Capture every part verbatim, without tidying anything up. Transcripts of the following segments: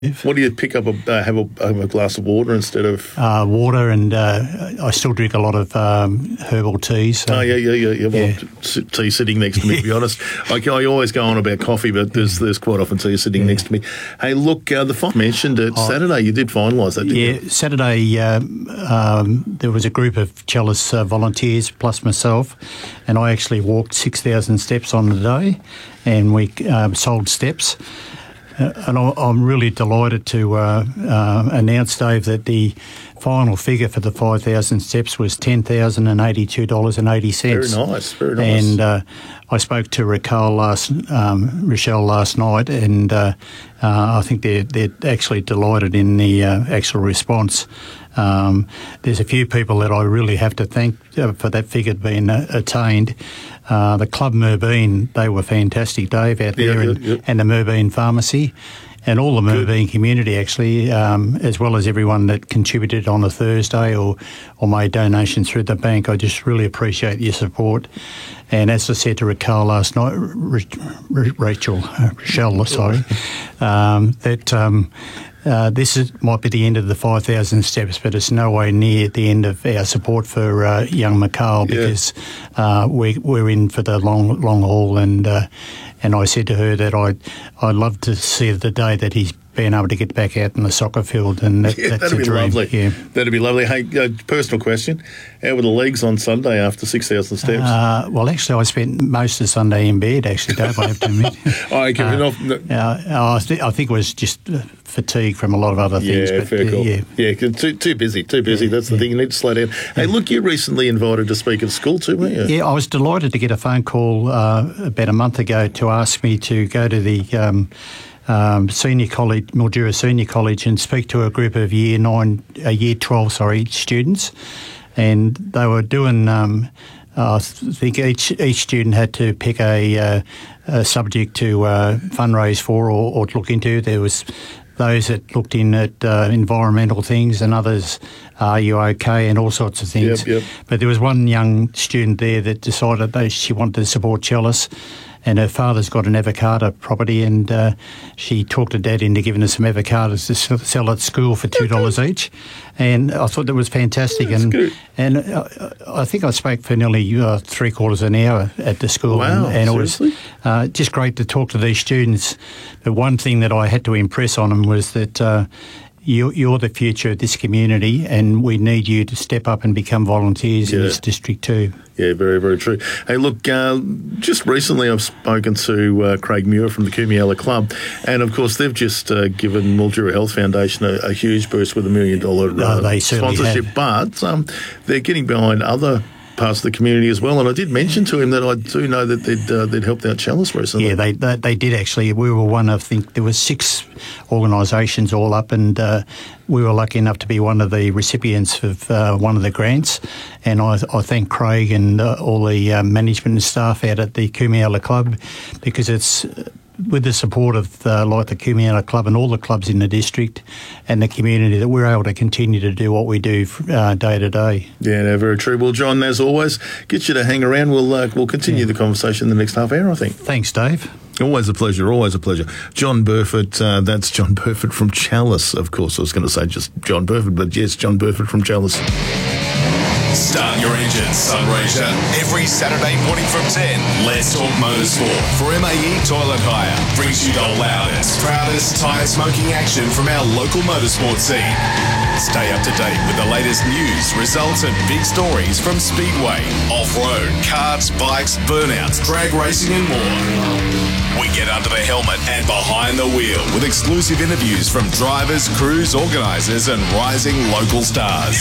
What do you pick up? A, uh, have, a, have a glass of water instead of uh, water, and uh, I still drink a lot of um, herbal teas. So. Oh yeah, yeah, yeah, yeah. Well, yeah. tea sitting next to me. To be honest, I, I always go on about coffee, but there's there's quite often tea sitting yeah. next to me. Hey, look, uh, the final mentioned it oh, Saturday. You did finalise that, didn't yeah, you? Yeah, Saturday uh, um, there was a group of Chalice uh, volunteers plus myself, and I actually walked six thousand steps on the day, and we um, sold steps. Uh, and I'm really delighted to uh, uh, announce, Dave, that the final figure for the five thousand steps was ten thousand eighty-two dollars eighty. Very nice, very nice. And uh, I spoke to Raquel last, um, Rochelle last night, and uh, uh, I think they're, they're actually delighted in the uh, actual response. Um, there's a few people that I really have to thank uh, for that figure being uh, attained. Uh, the Club Merbeen, they were fantastic, Dave, out there, yeah, and, yeah, yeah. and the Merbeen Pharmacy, and all the Merbeen community, actually, um, as well as everyone that contributed on the Thursday or, or made donations through the bank. I just really appreciate your support. And as I said to Raquel last night, R- R- Rachel, uh, Rochelle, sorry, um, that... Um, Uh, this is, might be the end of the five thousand steps, but it's no way near the end of our support for uh, young McCall, because yeah. uh, we, we're in for the long long haul. And uh, and I said to her that I'd, I'd love to see the day that he's been able to get back out in the soccer field, and that, yeah, that's that'd a be dream. lovely. Yeah. That'd be lovely. Hey, uh, personal question: how were the legs on Sunday after six thousand steps? Uh, well, actually, I spent most of Sunday in bed. Actually, Dave, I have to admit. oh, okay. Uh, not, no. uh, I, th- I think it was just fatigue from a lot of other things. Yeah, but, fair uh, call. Yeah, yeah, too too busy, too busy. Yeah, That's the yeah. thing. You need to slow down. Hey, look, you recently invited to speak at school too, weren't you? Yeah, I was delighted to get a phone call uh, about a month ago to ask me to go to the um, um, senior college, Mildura Senior College, and speak to a group of year nine, uh, year twelve, sorry, students, and they were doing. Um, Uh, I think each each student had to pick a, uh, a subject to uh, fundraise for or, or to look into. There was those that looked in at uh, environmental things, and others, are you okay, and all sorts of things. Yep, yep. But there was one young student there that decided that she wanted to support Chalice, and her father's got an avocado property, and uh, she talked her dad into giving her some avocados to sell at school for two dollars each. And I thought that was fantastic. That's and good. and uh, I think I spoke for nearly uh, three quarters of an hour at the school. Wow, and, and it was seriously? uh, just great to talk to these students. The one thing that I had to impress on them was that uh, you, you're the future of this community, and we need you to step up and become volunteers Yeah. in this district too. Yeah, very, very true. Hey, look, uh, just recently I've spoken to uh, Craig Muir from the Kumiella Club, and of course they've just uh, given Mildura Health Foundation a, a huge boost with a million dollar uh, No, they certainly sponsorship, have. but um, they're getting behind other parts of the community as well. And I did mention to him that I do know that they'd, uh, they'd helped out Chalice recently. Yeah, they, they they did actually. We were one of, I think there was six organisations all up, and uh, we were lucky enough to be one of the recipients of uh, one of the grants. And I, I thank Craig and uh, all the uh, management and staff out at the Kumiella Club, because it's with the support of uh, like the Kumiella Club and all the clubs in the district and the community that we're able to continue to do what we do uh, day to day. Yeah, no, very true. Well, John, as always, get you to hang around. We'll uh, we'll continue yeah. the conversation in the next half hour, I think. Thanks, Dave. Always a pleasure, always a pleasure. John Burford, uh, that's John Burford from Chalice, of course. I was going to say just John Burford, but yes, John Burford from Chalice. Start your engines, Sunraysia. Every Saturday morning from ten, Let's Talk Motorsport for M A E Toilet Hire. Brings you the loudest, proudest tyre smoking action from our local motorsport scene. Stay up to date with the latest news, results and big stories from Speedway, off-road, karts, bikes, burnouts, drag racing and more. We get under the helmet and behind the wheel with exclusive interviews from drivers, crews, organisers and rising local stars.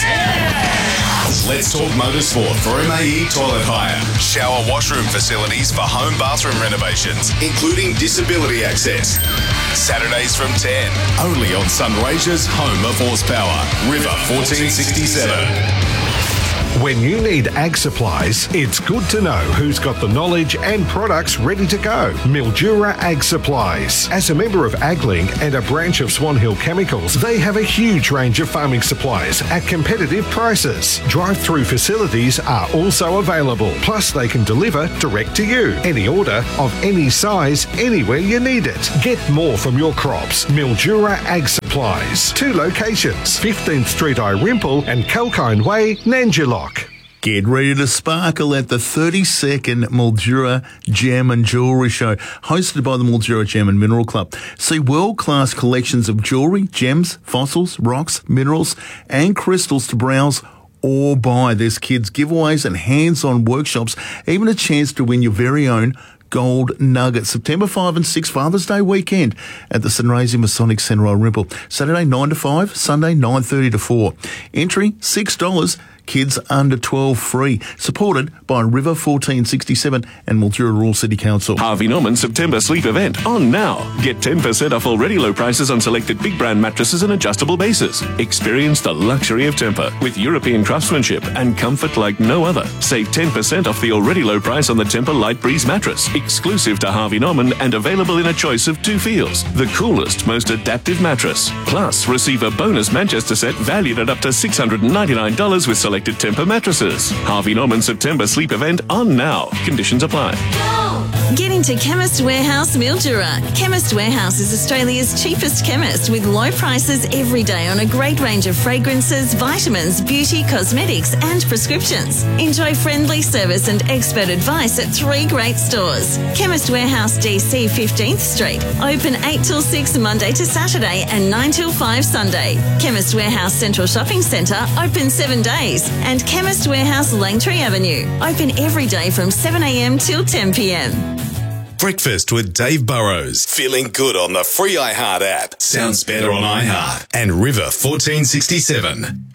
Let's Talk Motorsport for M A E Toilet Hire. Shower washroom facilities for home bathroom renovations, including disability access. Saturdays from ten, only on Sunraysia's home of horsepower, River fourteen sixty-seven. When you need ag supplies, it's good to know who's got the knowledge and products ready to go. Mildura Ag Supplies. As a member of AgLink and a branch of Swan Hill Chemicals, they have a huge range of farming supplies at competitive prices. Drive-through facilities are also available. Plus, they can deliver direct to you. Any order of any size, anywhere you need it. Get more from your crops. Mildura Ag Supplies. Two locations, fifteenth Street Irimple and Kalkine Way, Nanjilock. Get ready to sparkle at the thirty-second Mildura Gem and Jewellery Show, hosted by the Mildura Gem and Mineral Club. See world-class collections of jewellery, gems, fossils, rocks, minerals and crystals to browse or buy. There's kids' giveaways and hands-on workshops, even a chance to win your very own Gold Nugget. September fifth and sixth, Father's Day weekend at the Sunraysia Masonic Centre, Irimple. Saturday nine to five, Sunday nine thirty to four. Entry six dollars. Kids under twelve free. Supported by River fourteen sixty-seven and Mildura Rural City Council. Harvey Norman September Sleep Event on now. Get ten percent off already low prices on selected big brand mattresses and adjustable bases. Experience the luxury of Tempur with European craftsmanship and comfort like no other. Save ten percent off the already low price on the Tempur Light Breeze mattress, exclusive to Harvey Norman and available in a choice of two feels. The coolest, most adaptive mattress. Plus, receive a bonus Manchester set valued at up to six hundred ninety-nine dollars with selected Tempur mattresses. Harvey Norman September Sleep Event on now. Conditions apply. Get into Chemist Warehouse Mildura. Chemist Warehouse is Australia's cheapest chemist with low prices every day on a great range of fragrances, vitamins, beauty, cosmetics and prescriptions. Enjoy friendly service and expert advice at three great stores. Chemist Warehouse D C fifteenth Street. Open eight till six Monday to Saturday and nine till five Sunday. Chemist Warehouse Central Shopping Centre open seven days. And Chemist Warehouse Langtree Avenue open every day from seven a m till ten p m. Breakfast with Dave Burrows. Feeling good on the free iHeart app. Sounds better on iHeart. And River fourteen sixty-seven.